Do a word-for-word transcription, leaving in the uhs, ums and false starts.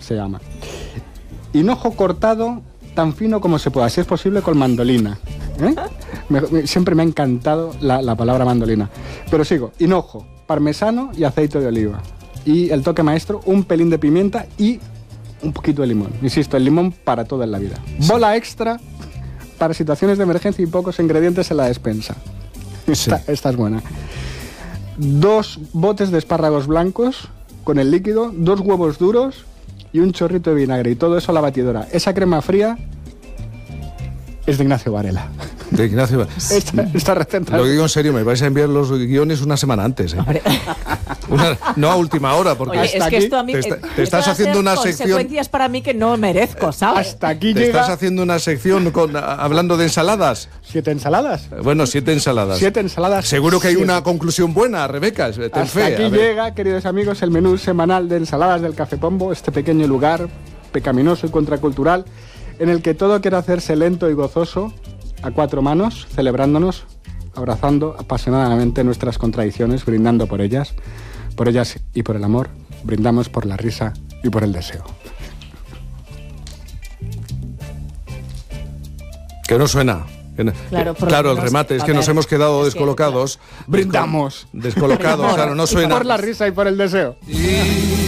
se llama. Hinojo cortado tan fino como se pueda, si es posible con mandolina. ¿Eh? Me, me, siempre me ha encantado la, la palabra mandolina. Pero sigo, hinojo, parmesano y aceite de oliva. Y el toque maestro, un pelín de pimienta y un poquito de limón. Insisto, el limón para toda en la vida. Bola extra para situaciones de emergencia y pocos ingredientes en la despensa. Esta, sí. esta es buena. Dos botes de espárragos blancos con el líquido, dos huevos duros y un chorrito de vinagre. Y todo eso a la batidora. Esa crema fría es de Ignacio Varela. De Ignacio Varela. Esta, esta receta. Lo digo en serio, me vais a enviar los guiones una semana antes. ¿eh? Una, no a última hora, porque Oye, es que esto a mí, te, está, te estás haciendo una sección. Consecuencias para mí que no merezco, ¿sabes? Hasta aquí te llega. Estás haciendo una sección con, hablando de ensaladas. ¿Siete ensaladas? Bueno, siete ensaladas. Siete ensaladas. Seguro que hay siete. una conclusión buena, Rebeca. Ten Hasta fe, aquí llega, queridos amigos, el menú semanal de ensaladas del Café Pombo, este pequeño lugar pecaminoso y contracultural en el que todo quiere hacerse lento y gozoso, a cuatro manos, celebrándonos, abrazando apasionadamente nuestras contradicciones, brindando por ellas, por ellas y por el amor, brindamos por la risa y por el deseo. Que no suena. Claro, claro el remate, es que nos hemos quedado descolocados. Brindamos. Descolocados, claro, no suena. Por la risa y por el deseo. Y...